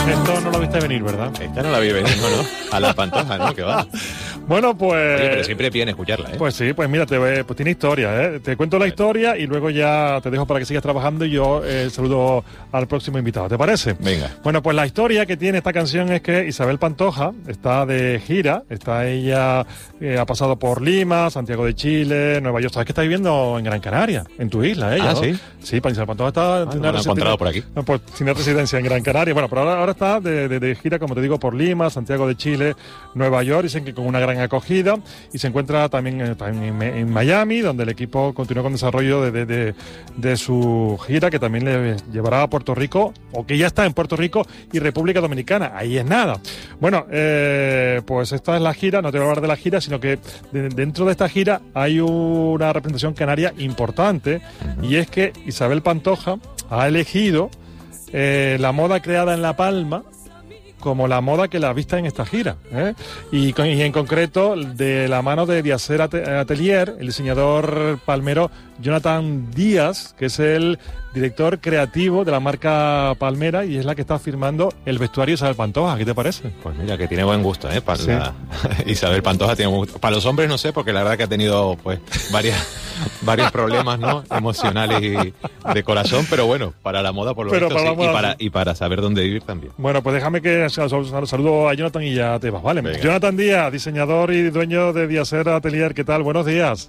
Esto no lo viste venir, ¿verdad? Esta no la vi venir, ¿no? A la Pantoja, ¿no? Que va. Bueno, pues... Oye, pero siempre bien escucharla, ¿eh? Pues sí, pues mira, pues tiene historia, ¿eh? Te cuento la historia y luego ya te dejo para que sigas trabajando y yo saludo al próximo invitado, ¿te parece? Venga. Bueno, pues la historia que tiene esta canción es que Isabel Pantoja está de gira, ella ha pasado por Lima, Santiago de Chile, Nueva York. ¿Sabes que está viviendo en Gran Canaria, en tu isla, ella? Ah, ¿no? ¿sí? Sí, Isabel Pantoja está... No la he encontrado por aquí. Pues tiene residencia en Gran Canaria. Bueno, pero ahora está de gira, como te digo, por Lima, Santiago de Chile, Nueva York, dicen que con una gran acogida, y se encuentra también en Miami, donde el equipo continúa con desarrollo de su gira, que también le llevará a Puerto Rico, o que ya está en Puerto Rico y República Dominicana. Ahí es nada. Bueno, pues esta es la gira, no te voy a hablar de la gira, sino que dentro de esta gira hay una representación canaria importante, y es que Isabel Pantoja ha elegido la moda creada en La Palma como la moda que la vista en esta gira, ¿eh? Y en concreto de la mano de Diacer Atelier, el diseñador palmero Jonathan Díaz, que es el director creativo de la marca palmera y es la que está firmando el vestuario de Isabel Pantoja. ¿Qué te parece? Pues mira, que tiene buen gusto, ¿eh? Sí. Isabel Pantoja tiene buen gusto. Para los hombres no sé, porque la verdad que ha tenido pues varios problemas, ¿no? Emocionales y de corazón, pero bueno, para la moda por lo visto sí, y para saber dónde vivir también. Bueno, pues déjame que saludo a Jonathan y ya te vas, ¿vale? Venga. Jonathan Díaz, diseñador y dueño de Diacer Atelier. ¿Qué tal? Buenos días.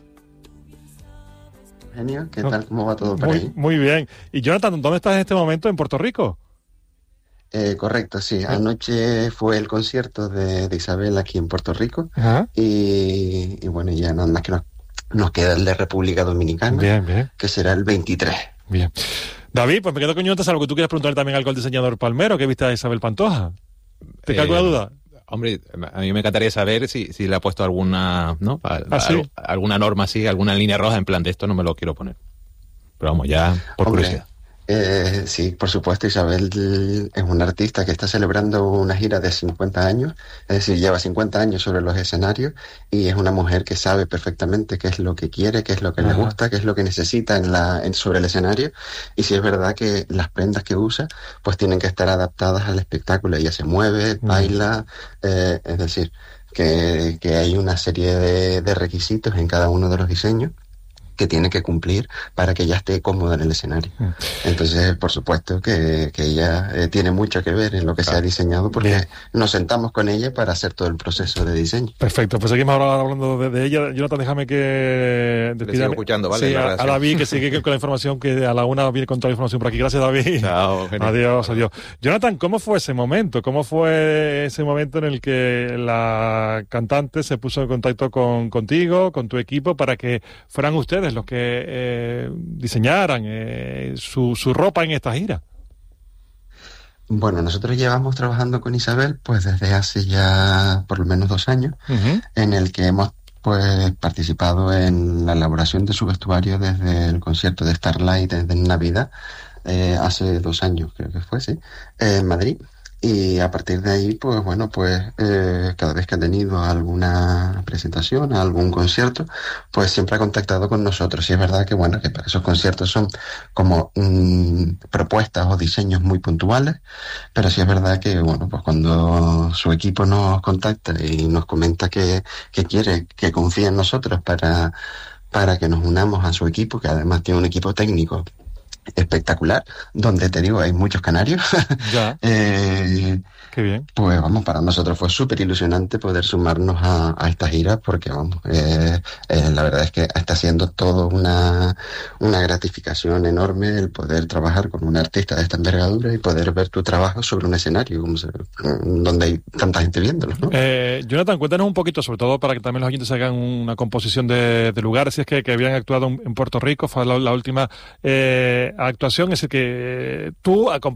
Genio, ¿qué tal? ¿Cómo va todo por ahí? Muy bien. Y Jonathan, ¿dónde estás en este momento? ¿En Puerto Rico? Correcto, sí. Anoche fue el concierto de Isabel aquí en Puerto Rico. Ajá. Y bueno, ya nada más que nos queda el de República Dominicana, Bien. que será el 23. Bien. David, pues me quedo con Jonathan, salvo que tú quieras preguntar también algo al diseñador palmero que viste a Isabel Pantoja. ¿Te queda alguna duda? Hombre, a mí me encantaría saber si le ha puesto alguna, ¿no? ¿Sí? Alguna norma así, alguna línea roja en plan de esto no me lo quiero poner. Pero vamos, ya por curiosidad. Sí, por supuesto, Isabel es una artista que está celebrando una gira de 50 años, es decir, lleva 50 años sobre los escenarios y es una mujer que sabe perfectamente qué es lo que quiere, qué es lo que le gusta, qué es lo que necesita sobre el escenario, y si es verdad que las prendas que usa pues tienen que estar adaptadas al espectáculo. Ella se mueve, baila, es decir, que hay una serie de requisitos en cada uno de los diseños que tiene que cumplir para que ella esté cómoda en el escenario. Entonces, por supuesto que ella tiene mucho que ver en lo que se ha diseñado, porque nos sentamos con ella para hacer todo el proceso de diseño. Perfecto, pues seguimos ahora hablando de ella. Jonathan, déjame que sigo escuchando, ¿vale? Sí, a David, que sigue con la información, que a la una viene con toda la información por aquí. Gracias, David. Chao, adiós. Jonathan, ¿cómo fue ese momento? ¿Cómo fue ese momento en el que la cantante se puso en contacto contigo, con tu equipo, para que fueran ustedes los que diseñaran su ropa en esta gira? Bueno, nosotros llevamos trabajando con Isabel pues desde hace ya por lo menos 2 años, en el que hemos pues participado en la elaboración de su vestuario desde el concierto de Starlight desde Navidad, hace 2 años creo que fue, sí, en Madrid. Y a partir de ahí, pues bueno, cada vez que ha tenido alguna presentación, algún concierto, pues siempre ha contactado con nosotros. Y es verdad que bueno, que para esos conciertos son como propuestas o diseños muy puntuales, pero sí es verdad que bueno, pues cuando su equipo nos contacta y nos comenta que quiere, que confía en nosotros para que nos unamos a su equipo, que además tiene un equipo técnico espectacular, donde te digo hay muchos canarios. Ya. Qué bien. Pues vamos, para nosotros fue súper ilusionante poder sumarnos a esta gira, porque vamos, la verdad es que está siendo todo una gratificación enorme el poder trabajar con un artista de esta envergadura y poder ver tu trabajo sobre un escenario donde hay tanta gente viéndolo, ¿no? Jonathan, cuéntanos un poquito, sobre todo para que también los oyentes hagan una composición de lugares, si es que habían actuado en Puerto Rico, fue la última actuación, es decir, que tú